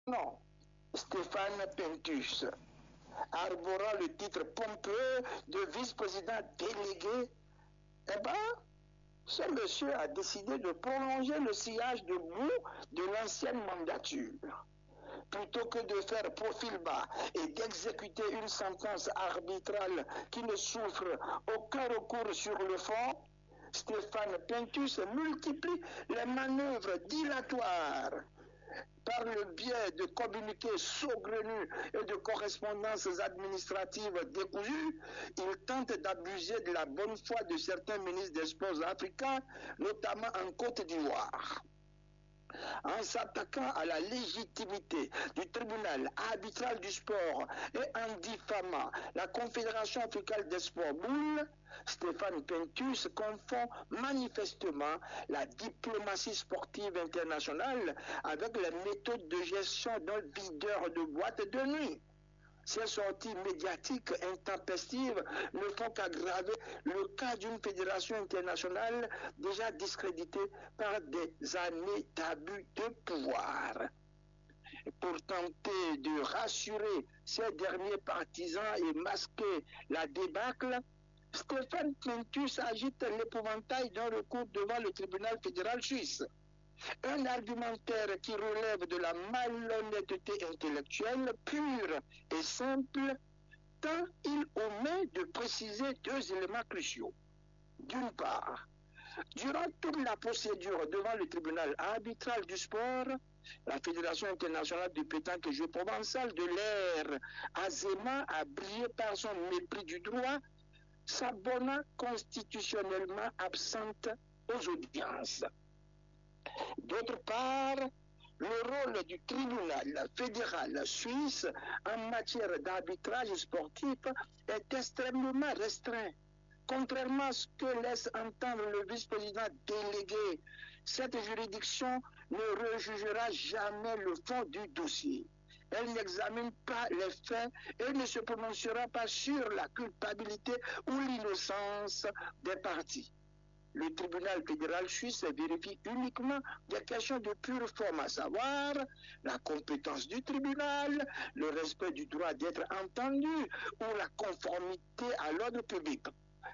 Non, Stéphane Pentus, arborant le titre pompeux de vice-président délégué, eh bien, ce monsieur a décidé de prolonger le sillage de bout de l'ancienne mandature. Plutôt que de faire profil bas et d'exécuter une sentence arbitrale qui ne souffre aucun recours sur le fond, Stéphane Pentus multiplie les manœuvres dilatoires. Par le biais de communiqués saugrenus et de correspondances administratives décousues, il tente d'abuser de la bonne foi de certains ministres des Sports africains, notamment en Côte d'Ivoire. En s'attaquant à la légitimité du tribunal arbitral du sport et en diffamant la Confédération africaine des sports boules, Stéphane Pentus confond manifestement la diplomatie sportive internationale avec les méthodes de gestion d'un videur de boîte de nuit. Ces sorties médiatiques intempestives ne font qu'aggraver le cas d'une fédération internationale déjà discréditée par des années d'abus de pouvoir. Pour tenter de rassurer ces derniers partisans et masquer la débâcle, Stéphane Pentus agite l'épouvantail d'un recours devant le tribunal fédéral suisse. Un argumentaire qui relève de la malhonnêteté intellectuelle pure et simple, tant il omet de préciser deux éléments cruciaux. D'une part, durant toute la procédure devant le tribunal arbitral du sport, la Fédération internationale du pétanque et jeu provençal de l'air aisément a brillé par son mépris du droit, s'abonnant constitutionnellement absente aux audiences. D'autre part, le rôle du tribunal fédéral suisse en matière d'arbitrage sportif est extrêmement restreint. Contrairement à ce que laisse entendre le vice-président délégué, cette juridiction ne rejugera jamais le fond du dossier. Elle n'examine pas les faits et ne se prononcera pas sur la culpabilité ou l'innocence des parties. Le tribunal fédéral suisse vérifie uniquement des questions de pure forme, à savoir la compétence du tribunal, le respect du droit d'être entendu ou la conformité à l'ordre public.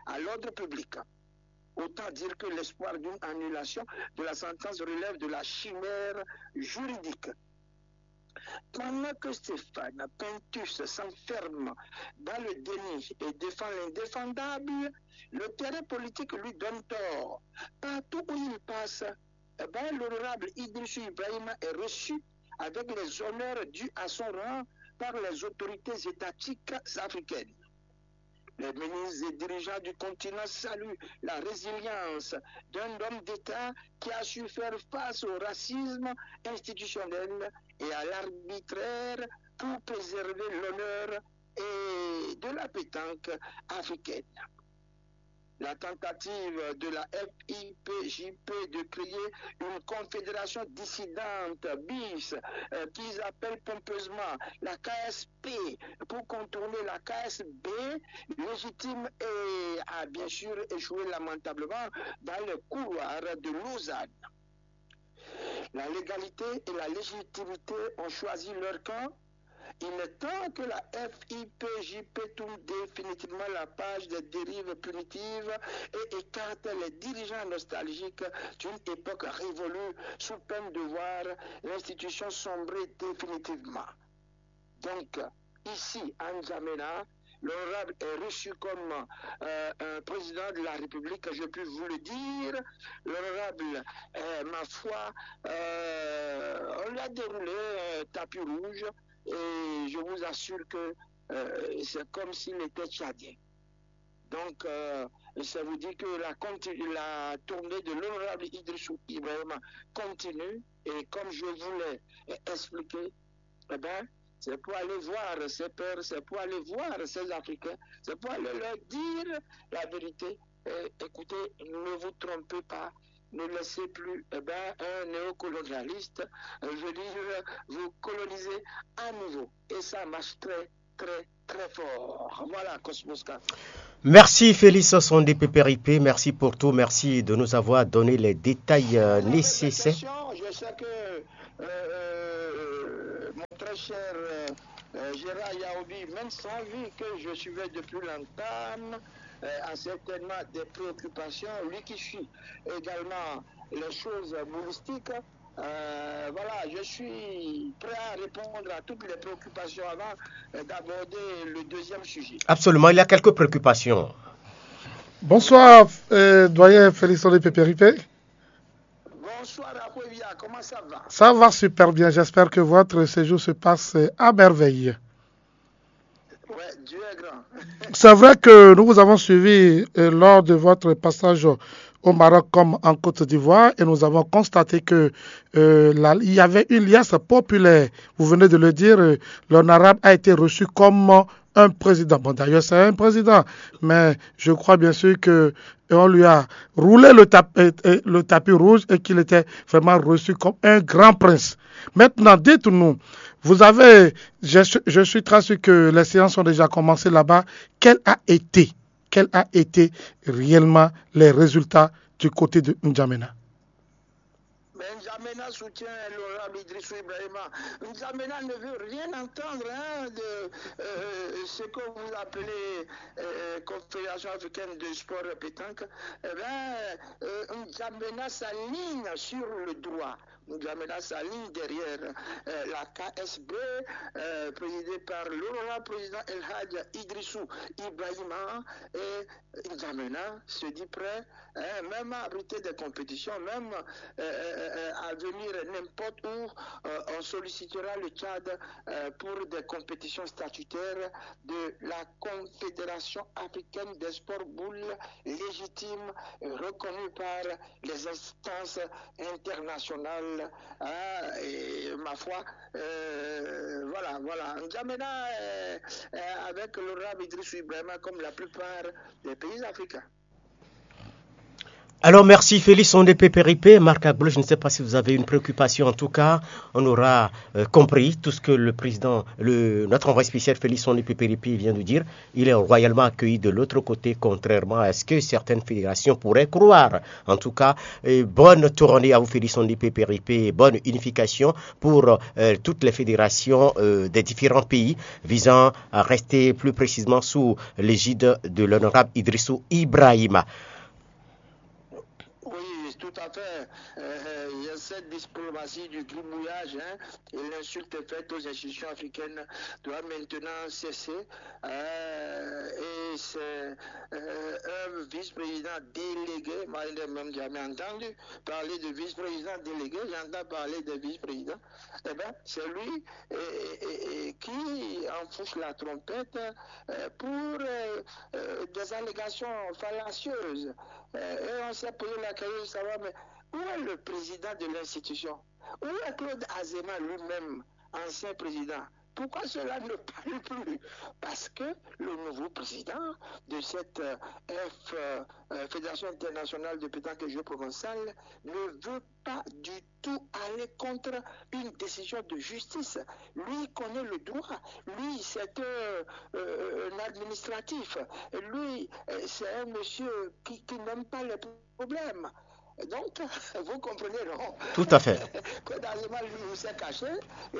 Autant dire que l'espoir d'une annulation de la sentence relève de la chimère juridique. Pendant que Stéphane Pentus s'enferme dans le déni et défend l'indéfendable, le terrain politique lui donne tort. Partout où il passe, l'honorable Idrissou Ibrahima est reçu avec les honneurs dus à son rang par les autorités étatiques africaines. Les ministres et dirigeants du continent saluent la résilience d'un homme d'État qui a su faire face au racisme institutionnel et à l'arbitraire pour préserver l'honneur et de la pétanque africaine. La tentative de la FIPJP de créer une confédération dissidente bis qu'ils appellent pompeusement la KSP pour contourner la KSB légitime et a bien sûr échoué lamentablement dans le couloir de Lausanne. La légalité et la légitimité ont choisi leur camp. Il est temps que la FIPJP tourne définitivement la page des dérives punitives et écarte les dirigeants nostalgiques d'une époque révolue sous peine de voir l'institution sombrer définitivement. Donc, ici, à N'Djamena, l'honorable est reçu comme un président de la République, je peux vous le dire. L'honorable, ma foi, on l'a déroulé tapis rouge. Et je vous assure que c'est comme s'il était tchadien. Donc, ça vous dit que la tournée de l'honorable Idrissou Ibrahima continue. Et comme je vous l'ai expliqué, eh ben, c'est pour aller voir ces pères, c'est pour aller voir ces Africains, c'est pour aller leur dire la vérité. Écoutez, ne vous trompez pas. Ne laissez plus un néocolonialiste, je veux dire, vous coloniser à nouveau. Et ça marche très, très, très fort. Voilà, Cosmosca. Merci Félix Sondé Pépéripé, merci pour tout, merci de nous avoir donné les détails nécessaires. Je sais que cher Gérard Yaobi, même sans vie que je suivais depuis longtemps, a certainement des préoccupations. Lui qui suit également les choses boulistiques, voilà, je suis prêt à répondre à toutes les préoccupations avant d'aborder le deuxième sujet. Absolument, il y a quelques préoccupations. Bonsoir, doyen Félicien de Pépéripé. Bonsoir Akwevia, comment ça va? Ça va super bien, j'espère que votre séjour se passe à merveille. Ouais, Dieu est grand. C'est vrai que nous vous avons suivi lors de votre passage au Maroc comme en Côte d'Ivoire et nous avons constaté que il y avait une liasse populaire. Vous venez de le dire, l'honorable a été reçu comme un président. Bon, d'ailleurs, c'est un président, mais je crois bien sûr que on lui a roulé le tapis rouge et qu'il était vraiment reçu comme un grand prince. Maintenant, dites-nous, vous avez, je suis très sûr que les séances ont déjà commencé là-bas. Quels a été réellement les résultats du côté de N'Djamena? N'Djamena soutient l'honorable Idrissou Ibrahima. N'Djamena ne veut rien entendre de ce que vous appelez Confédération africaine de sport pétanque. Eh bien, N'Djamena s'aligne sur le droit. N'Djamena s'aligne derrière la KSB, présidée par l'honorable président El Hadj Idrissou Ibrahima. Et N'Djamena se dit prêt, même à abriter des compétitions, même à venir n'importe où. On sollicitera le Tchad pour des compétitions statutaires de la Confédération africaine des sports boules légitime, reconnue par les instances internationales. Et ma foi, voilà. N'Djamena avec l'honorable Idrissou Ibrahima comme la plupart des pays africains. Alors merci Félix Ondépé Péripé, Marc Agbleu, je ne sais pas si vous avez une préoccupation, en tout cas on aura compris tout ce que le président, notre envoyé spécial Félix Ondépé Péripé vient de dire. Il est royalement accueilli de l'autre côté, contrairement à ce que certaines fédérations pourraient croire. En tout cas, bonne tournée à vous Félix Ondépé Péripé, bonne unification pour toutes les fédérations des différents pays visant à rester plus précisément sous l'égide de l'honorable Idrissou Ibrahima. Tout à fait. Il y a cette diplomatie du gribouillage et l'insulte faite aux institutions africaines doit maintenant cesser. Et c'est un vice-président délégué, moi je n'ai même jamais entendu parler de vice-président délégué, j'entends parler de vice-président. Eh bien, c'est lui qui enfourche la trompette pour des allégations fallacieuses. Et on s'est posé la question de savoir, mais où est le président de l'institution? Où est Claude Azéma lui-même, ancien président? Pourquoi cela ne parle plus? Parce que le nouveau président de cette Fédération internationale de pétanque et jeux provençal ne veut pas du tout aller contre une décision de justice. Lui connaît le droit. Lui, c'est un administratif. Lui, c'est un monsieur qui n'aime pas les problèmes. Donc, vous comprenez, non? Tout à fait. Que dans le mal, il s'est caché,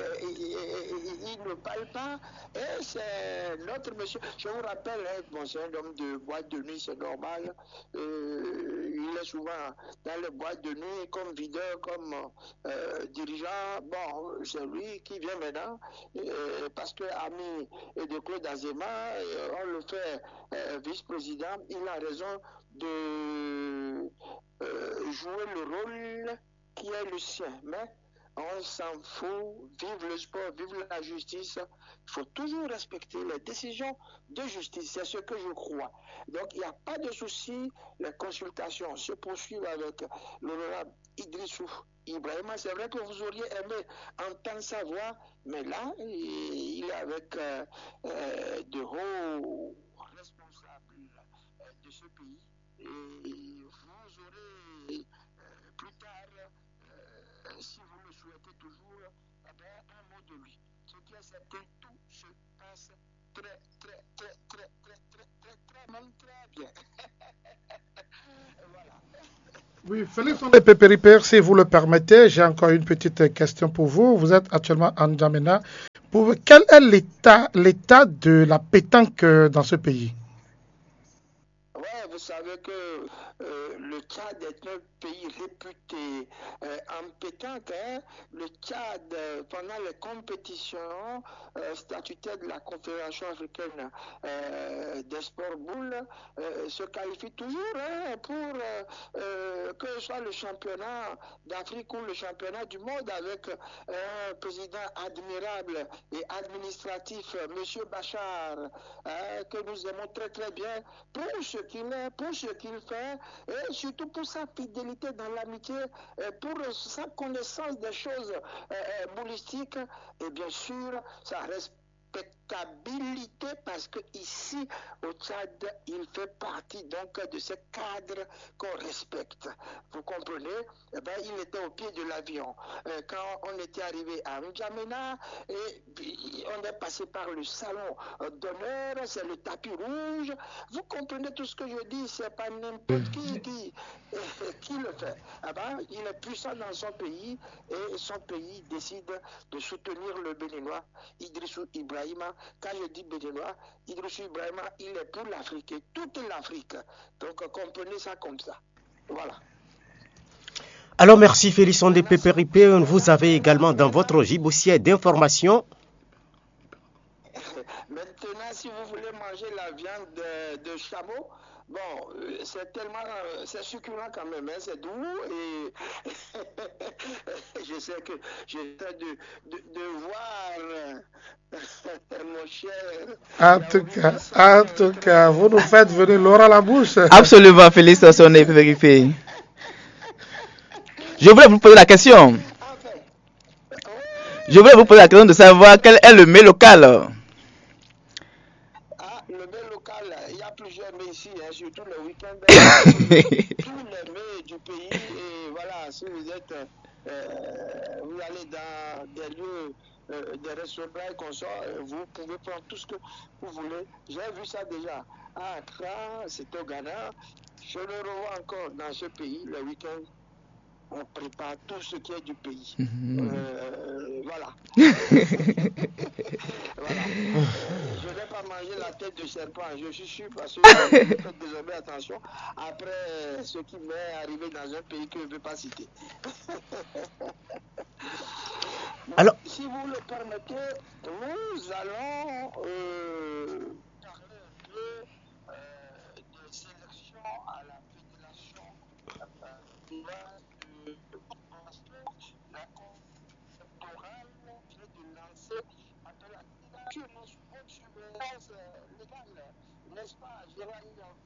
il ne parle pas, et c'est notre monsieur. Je vous rappelle, bon, c'est un homme de boîte de nuit, c'est normal. Il est souvent dans les boîtes de nuit, comme videur, comme dirigeant. Bon, c'est lui qui vient maintenant, parce que ami de Claude Azéma, on le fait vice-président. Il a raison de jouer le rôle qui est le sien, mais on s'en fout, vive le sport, vive la justice, il faut toujours respecter les décisions de justice, c'est ce que je crois. Donc il n'y a pas de souci, les consultations se poursuivent avec l'honorable Idrissou Ibrahima. C'est vrai que vous auriez aimé entendre sa voix, mais là, il est avec de hauts responsables de ce pays. Et vous aurez plus tard, si vous le souhaitez toujours, un mot de lui. Ce qui est certain, tout se passe très bien. Voilà. Oui, Félix Pépéripère, si vous le permettez, j'ai encore une petite question pour vous. Vous êtes actuellement en N'Djamena. Quel est l'état de la pétanque dans ce pays? Ouais, vous savez que le Tchad est un pays réputé en pétanque. Hein. Le Tchad, pendant les compétitions statutaires de la Confédération africaine des sports boules, se qualifie toujours hein, pour que ce soit le championnat d'Afrique ou le championnat du monde avec un président admirable et administratif, M. Bachar, que nous aimons très très bien pour ce qu'il est, pour ce qu'il fait, et surtout pour sa fidélité dans l'amitié, pour sa connaissance des choses boulistiques, et bien sûr, sa respectabilité, parce que ici, au Tchad, il fait partie donc de ce cadre qu'on respecte. Vous comprenez? Eh ben, il était au pied de l'avion. Quand on était arrivé à N'Djamena, et on est passé par le salon d'honneur, c'est le tapis rouge. Vous comprenez tout ce que je dis, c'est pas n'importe qui le fait. Eh ben, il est puissant dans son pays et son pays décide de soutenir le Béninois, Idrissou Ibrahima. Quand je dis Béninois, Idrissou Ibrahima, il est pour l'Afrique et toute l'Afrique. Donc comprenez ça comme ça. Voilà. Alors merci Félix Ondé Pépéripé. Vous avez également dans votre gibossier d'informations. Maintenant, si vous voulez manger la viande de chameau, bon, c'est tellement, c'est succulent quand même, hein, c'est doux et je sais que j'essaie de voir mon cher. En tout cas, vous nous faites venir l'or à la bouche. Absolument, félicitations, vérifié. Je voulais vous poser la question. Je voulais vous poser la question de savoir quel est le mets local. Ah, le mets local, il y a plusieurs mets ici, hein, surtout le week-end. Tous les mets du pays. Et voilà, si vous êtes, vous allez dans des lieux, des restaurants comme ça, vous pouvez prendre tout ce que vous voulez. J'ai vu ça déjà à Accra, c'est au Ghana. Je le revois encore dans ce pays, le week-end. On prépare tout ce qui est du pays. Voilà. Voilà. Je ne vais pas manger la tête de serpent, je suis sûr, parce que je fais désormais attention après ce qui m'est arrivé dans un pays que je ne veux pas citer. Alors, si vous le permettez, nous allons parler un peu des sélections à la fédération la électorale vient de lancer après la candidature sous surveillance légale, n'est-ce pas, Gérard?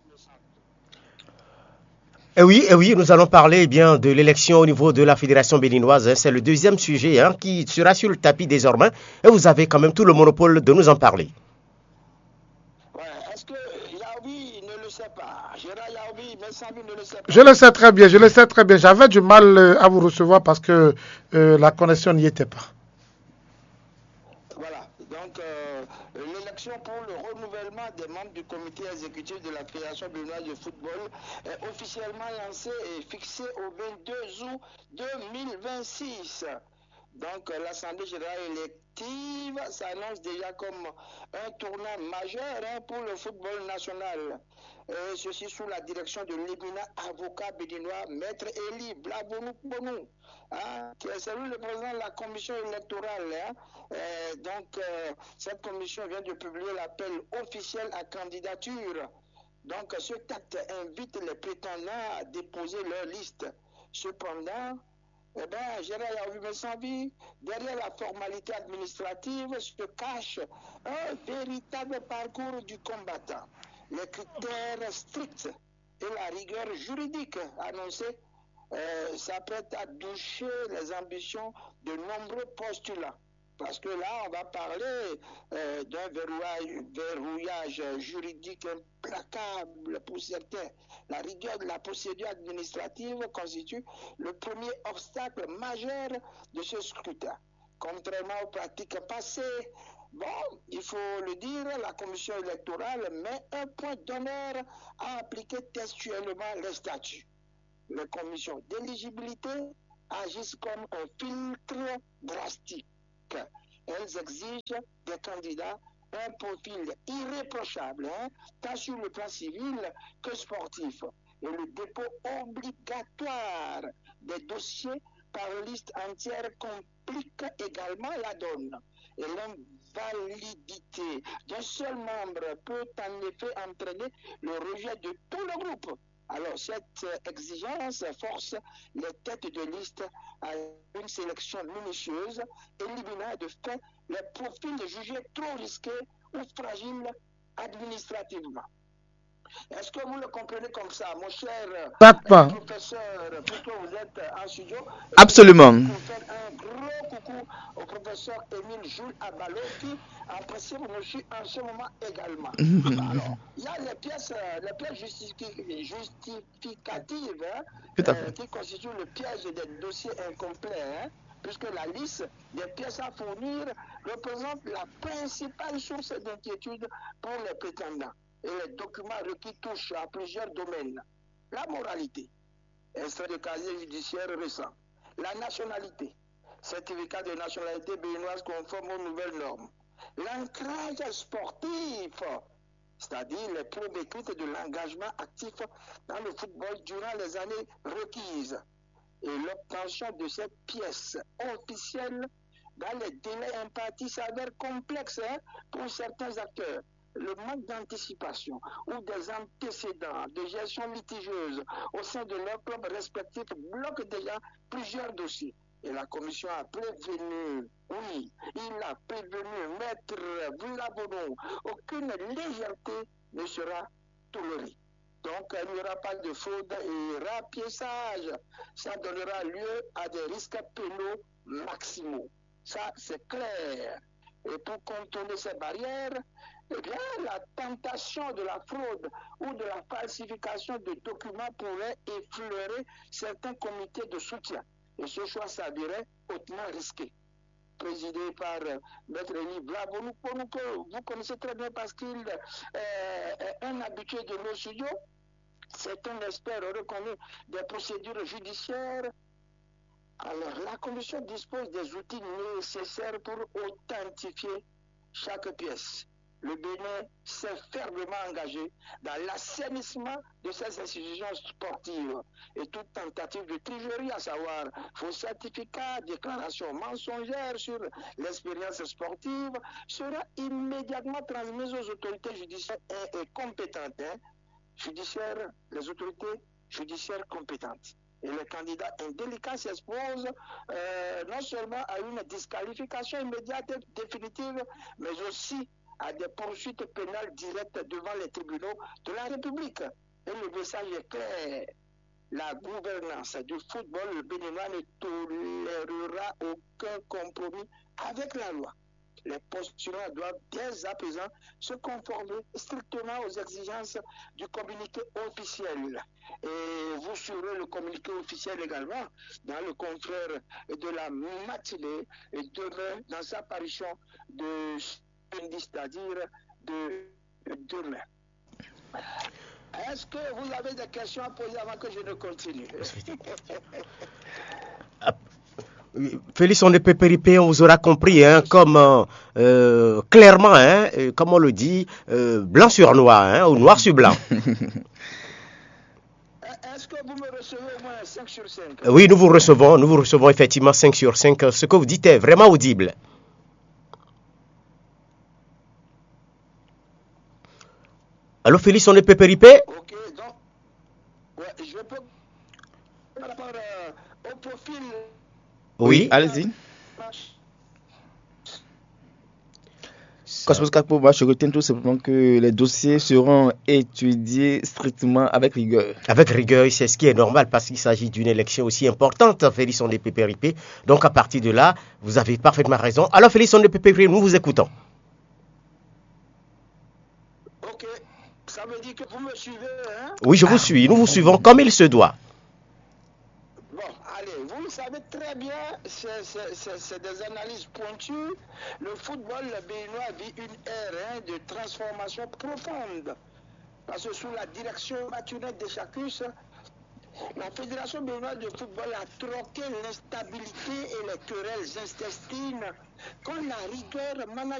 Eh oui, nous allons parler bien de l'élection au niveau de la Fédération béninoise. Hein. C'est le deuxième sujet qui sera sur le tapis désormais. Et vous avez quand même tout le monopole de nous en parler. Ouais, est-ce que Yaoui ne le sait pas? Gérard Yaoui, Messabi ne le sait pas? Je le sais très bien, J'avais du mal à vous recevoir parce que la connexion n'y était pas. Voilà, donc l'élection pour le renouvellement des membres du comité exécutif de la Fédération béninoise de football est officiellement lancée et fixée au 22 août 2026. Donc l'Assemblée générale élective s'annonce déjà comme un tournant majeur pour le football national. Ceci sous la direction de l'éminent avocat béninois, Maître Eli Blabonou Bonou, c'est lui le président de la commission électorale. Cette commission vient de publier l'appel officiel à candidature. Donc ce acte invite les prétendants à déposer leur liste. Cependant, Gérard Yaoui, derrière la formalité administrative se cache un véritable parcours du combattant. Les critères stricts et la rigueur juridique annoncée s'apprêtent à doucher les ambitions de nombreux postulants. Parce que là, on va parler d'un verrouillage juridique implacable pour certains. La rigueur de la procédure administrative constitue le premier obstacle majeur de ce scrutin. Contrairement aux pratiques passées, bon, il faut le dire, la commission électorale met un point d'honneur à appliquer textuellement les statuts. Les commissions d'éligibilité agissent comme un filtre drastique. Elles exigent des candidats un profil irréprochable, tant sur le plan civil que sportif. Et le dépôt obligatoire des dossiers par liste entière complique également la donne. Et l'invalidité d'un seul membre peut en effet entraîner le rejet de tout le groupe. Alors, cette exigence force les têtes de liste à une sélection minutieuse, éliminant de fait les profils jugés trop risqués ou fragiles administrativement. Est-ce que vous le comprenez comme ça, mon cher professeur, puisque vous êtes en studio? Absolument. Je faire un gros coucou au professeur Émile Jules Abalo qui, en principe, nous suit en ce moment également. Alors, il y a les pièces justificatives qui constituent le piège des dossiers incomplets, puisque la liste des pièces à fournir représente la principale source d'inquiétude pour les prétendants. Et les documents requis touchent à plusieurs domaines. La moralité, extrait de casier judiciaire récent. La nationalité, certificat de nationalité béninoise conforme aux nouvelles normes. L'ancrage sportif, c'est-à-dire les preuves écrites de l'engagement actif dans le football durant les années requises. Et l'obtention de cette pièce officielle dans les délais impartis s'avère complexe pour certains acteurs. Le manque d'anticipation ou des antécédents de gestion litigieuse au sein de leurs clubs respectifs bloque déjà plusieurs dossiers. Et la commission a prévenu, oui, il a prévenu Maître Villavono, aucune légèreté ne sera tolérée. Donc, il n'y aura pas de fraude et rapiessage. Ça donnera lieu à des risques pénaux maximaux. Ça, c'est clair. Et pour contourner ces barrières, eh bien, la tentation de la fraude ou de la falsification de documents pourrait effleurer certains comités de soutien. Et ce choix s'avérait hautement risqué. Présidé par Maître Élie Villavono, que vous connaissez très bien parce qu'il est un habitué de nos studios. C'est un expert reconnu des procédures judiciaires. Alors, la commission dispose des outils nécessaires pour authentifier chaque pièce. Le Bénin s'est fermement engagé dans l'assainissement de ces institutions sportives et toute tentative de tricherie, à savoir faux certificats, déclarations mensongères sur l'expérience sportive, sera immédiatement transmise aux autorités judiciaires et compétentes. Les autorités judiciaires compétentes. Et les candidats indélicats s'exposent non seulement à une disqualification immédiate et définitive, mais aussi à des poursuites pénales directes devant les tribunaux de la République. Et le message est clair. La gouvernance du football, le Béninois ne tolérera aucun compromis avec la loi. Les postulants doivent dès à présent se conformer strictement aux exigences du communiqué officiel. Et vous suivrez le communiqué officiel également dans le confrère de la matinée et demain dans sa parution de lundi, c'est-à-dire de demain. Est-ce que vous avez des questions à poser avant que je ne continue? Félix, on ne peut périper, on vous aura compris, comme clairement, comme on le dit, blanc sur noir, ou noir sur blanc. Est-ce que vous me recevez au moins 5 sur 5? Oui, nous vous recevons effectivement 5 sur 5. Ce que vous dites est vraiment audible. Allô, Félix, on ne peut périper? Ok, donc, ouais, je peux, par rapport au profil. Oui, allez-y. Cosmos Capo, moi je retiens tout simplement que les dossiers seront étudiés strictement avec rigueur. Avec rigueur, c'est ce qui est normal parce qu'il s'agit d'une élection aussi importante, Félix on est PPRP. Donc à partir de là, vous avez parfaitement raison. Alors Félix on est PPRP, nous vous écoutons. Ok, ça veut dire que vous me suivez, hein? Oui, je vous suis, nous vous suivons comme il se doit. Bon, allez, vous le savez très bien, c'est des analyses pointues. Le football béninois vit une ère de transformation profonde. Parce que sous la direction Mathieu de Chacus, La Fédération béninoise de football a troqué l'instabilité et les querelles intestines contre la rigueur managériale.